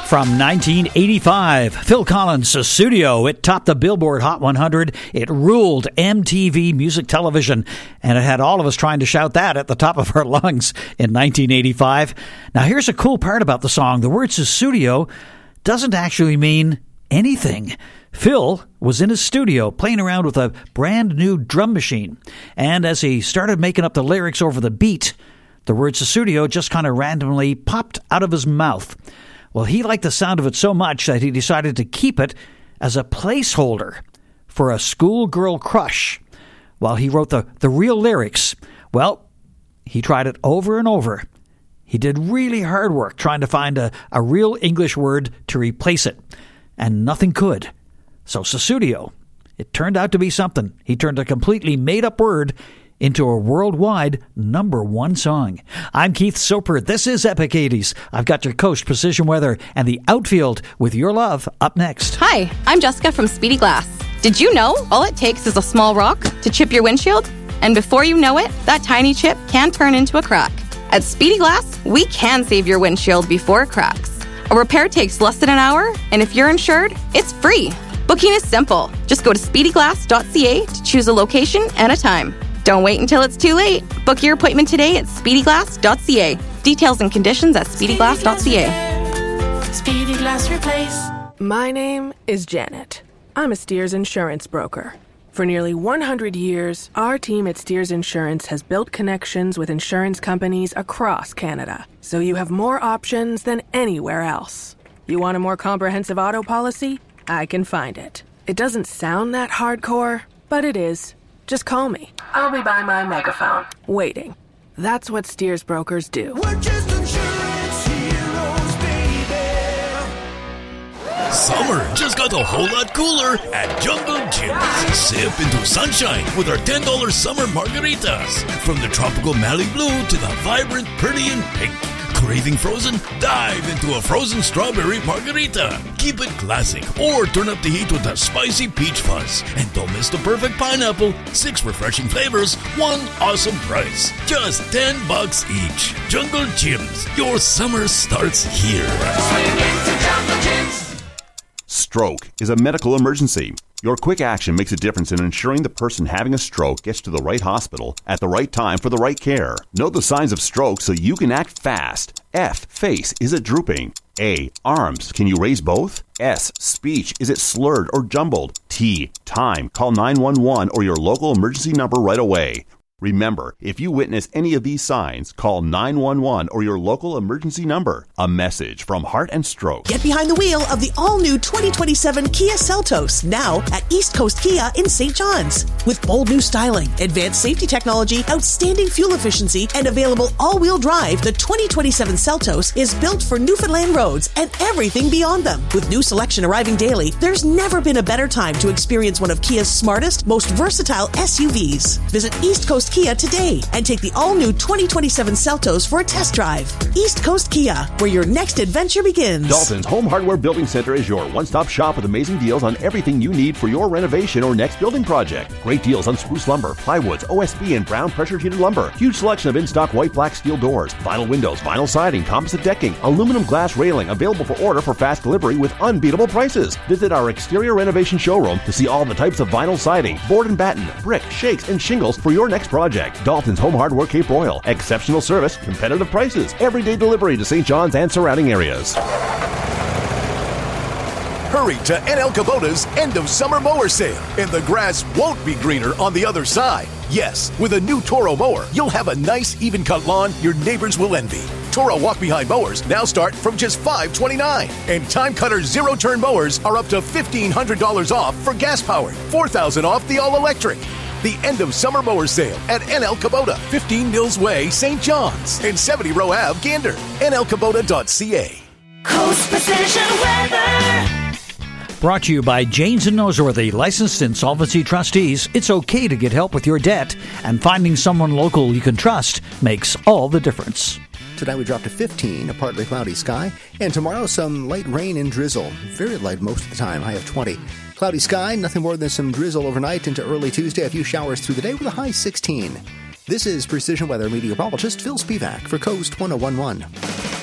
From 1985, Phil Collins' Sussudio. It topped the Billboard Hot 100. It ruled MTV Music Television, and it had all of us trying to shout that at the top of our lungs in 1985. Now, here's a cool part about the song. The word Sussudio doesn't actually mean anything. Phil was in his studio playing around with a brand new drum machine, and as he started making up the lyrics over the beat, the word Sussudio just kind of randomly popped out of his mouth. Well, he liked the sound of it so much that he decided to keep it as a placeholder for a schoolgirl crush while he wrote the real lyrics. Well, he tried it over and over. He did really hard work trying to find a real English word to replace it, and nothing could. So Sussudio, it turned out to be something. He turned a completely made-up word into a worldwide #1 song. I'm Keith Soper. This is Epic 80s. I've got your Coast Precision Weather and the outfield with your love up next. Hi, I'm Jessica from Speedy Glass. Did you know all it takes is a small rock to chip your windshield? And before you know it, that tiny chip can turn into a crack. At Speedy Glass, we can save your windshield before it cracks. A repair takes less than an hour, and if you're insured, it's free. Booking is simple. Just go to speedyglass.ca to choose a location and a time. Don't wait until it's too late. Book your appointment today at speedyglass.ca. Details and conditions at speedyglass.ca. Speedy Glass Replace. My name is Janet. I'm a Steers insurance broker. For nearly 100 years, our team at Steers Insurance has built connections with insurance companies across Canada, so you have more options than anywhere else. You want a more comprehensive auto policy? I can find it. It doesn't sound that hardcore, but it is. Just call me. I'll be by my megaphone, waiting. That's what Steers brokers do. We're just insurance heroes, baby. Summer just got a whole lot cooler at Jungle Gyms. Sip into sunshine with our $10 summer margaritas. From the tropical Malibu blue to the vibrant Perdian pink. Craving frozen? Dive into a frozen strawberry margarita. Keep it classic or turn up the heat with a spicy peach fuzz. And don't miss the perfect pineapple. 6 refreshing flavors, 1 awesome price. Just $10 each. Jungle Gyms. Your summer starts here. Stroke is a medical emergency. Your quick action makes a difference in ensuring the person having a stroke gets to the right hospital at the right time for the right care. Know the signs of stroke so you can act fast. F, face, is it drooping? A, arms, can you raise both? S, speech, is it slurred or jumbled? T, time, call 911 or your local emergency number right away. Remember, if you witness any of these signs, call 911 or your local emergency number. A message from Heart and Stroke. Get behind the wheel of the all-new 2027 Kia Seltos, now at East Coast Kia in St. John's. With bold new styling, advanced safety technology, outstanding fuel efficiency, and available all-wheel drive, the 2027 Seltos is built for Newfoundland roads and everything beyond them. With new selection arriving daily, there's never been a better time to experience one of Kia's smartest, most versatile SUVs. Visit East Coast Kia today and take the all-new 2027 Seltos for a test drive. East Coast Kia, where your next adventure begins. Dalton's Home Hardware Building Center is your one-stop shop with amazing deals on everything you need for your renovation or next building project. Great deals on spruce lumber, plywoods, OSB, and brown pressure-treated lumber. Huge selection of in-stock white, black, steel doors, vinyl windows, vinyl siding, composite decking, aluminum glass railing, available for order for fast delivery with unbeatable prices. Visit our exterior renovation showroom to see all the types of vinyl siding, board and batten, brick, shakes, and shingles for your next project. Dalton's Home Hardware Cape Royal. Exceptional service, competitive prices, everyday delivery to St. John's and surrounding areas. Hurry to NL Kubota's end of summer mower sale, and the grass won't be greener on the other side. Yes, with a new Toro mower, you'll have a nice even cut lawn your neighbors will envy. Toro walk-behind mowers now start from just $529, and Time Cutter zero-turn mowers are up to $1,500 off for gas-powered, $4,000 off the all-electric. The end of summer mower sale at NL Kubota, 15 Mills Way, St. John's, and 70 Row Ave, Gander. NLKubota.ca. Coast Precision Weather. Brought to you by Janes and Noseworthy, licensed insolvency trustees. It's okay to get help with your debt, and finding someone local you can trust makes all the difference. Tonight we drop to 15, a partly cloudy sky, and tomorrow some light rain and drizzle. Very light most of the time, high of 20. Cloudy sky, nothing more than some drizzle overnight into early Tuesday, a few showers through the day with a high 16. This is Precision Weather meteorologist Phil Spivak for Coast 1011.